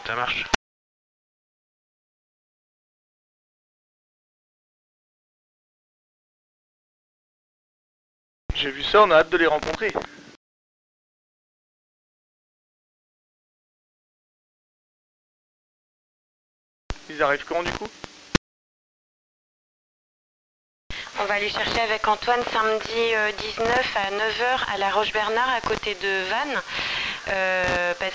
Ça marche. J'ai vu ça, on a hâte de les rencontrer. Ils arrivent quand du coup? On va aller chercher avec Antoine samedi 19 à 9 h à la Roche-Bernard à côté de Vannes. Parce